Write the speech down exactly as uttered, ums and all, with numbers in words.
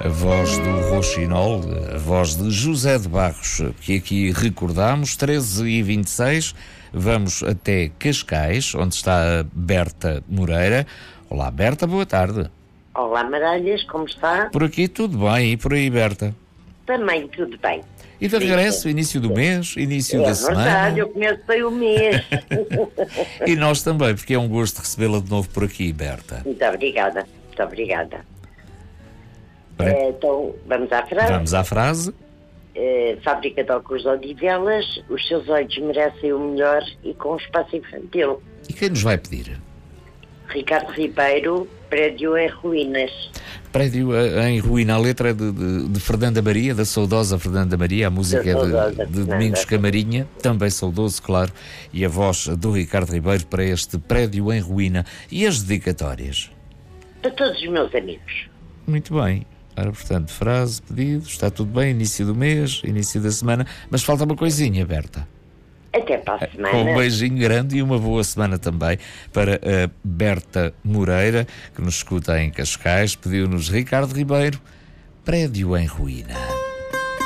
A voz do Rouxinol, a voz de José de Barros, que aqui recordamos, treze e vinte e seis, vamos até Cascais, onde está a Berta Moreira. Olá, Berta, boa tarde. Olá, Maralhas, como está? Por aqui tudo bem, e por aí, Berta? Também tudo bem. E de regresso, início do mês, início é da semana. É verdade, eu começo bem o mês. E nós também, porque é um gosto recebê-la de novo por aqui, Berta. Muito obrigada, muito obrigada. Bem, É, então, vamos à frase. vamos à frase. É, Fábrica de Óculos de Odivelas, os seus olhos merecem o melhor e com espaço infantil. E quem nos vai pedir? Ricardo Ribeiro, Prédio em Ruínas. Prédio eh, em ruína, a letra de, de, de Fernanda Maria, da saudosa Fernanda Maria, a música é de, de Domingos Camarinha, também saudoso, claro, e a voz do Ricardo Ribeiro para este Prédio em Ruína. E as dedicatórias? Para todos os meus amigos. Muito bem. Ora, portanto, frase, pedido, está tudo bem, início do mês, início da semana, mas falta uma coisinha, Berta. Até para a semana. Com um beijinho grande e uma boa semana também para a Berta Moreira, que nos escuta em Cascais. Pediu-nos Ricardo Ribeiro, Prédio em Ruína.